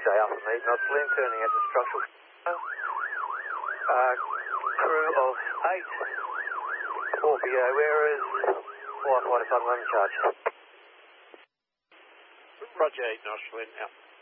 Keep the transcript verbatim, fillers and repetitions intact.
J Alpha Meet, Noslin, turning at the structural. Uh, crew of eight. Scorpio, where is Flight Fighter Sun Lemon Charge? Roger, eight, Noslin, out.